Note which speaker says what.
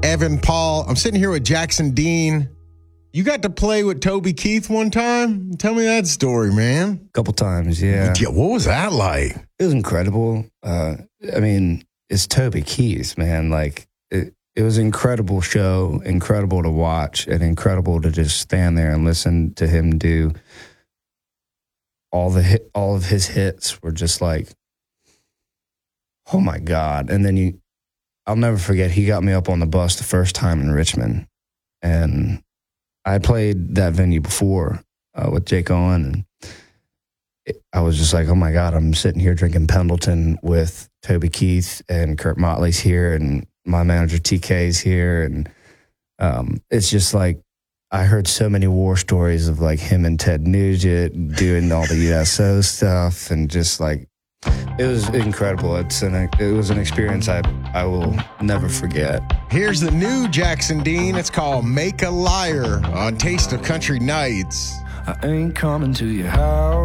Speaker 1: Evan Paul. I'm sitting here with Jackson Dean. You got to play with Toby Keith one time? Tell me that story, man.
Speaker 2: A couple times, yeah.
Speaker 1: What was that like?
Speaker 2: It was incredible. It's Toby Keith, man. Like, it was an incredible show, incredible to watch, and incredible to just stand there and listen to him do all of his hits were just like, oh my God. And then I'll never forget, he got me up on the bus the first time in Richmond, and I played that venue before with Jake Owen, and I was just like, oh my God, I'm sitting here drinking Pendleton with Toby Keith, and Kurt Motley's here, and my manager TK's here. And it's just like, I heard so many war stories of like him and Ted Nugent doing all the USO stuff, and just like, it was incredible. It was an experience I will never forget.
Speaker 1: Here's the new Jackson Dean. It's called Make a Liar on Taste of Country Nights.
Speaker 3: I ain't coming to your house.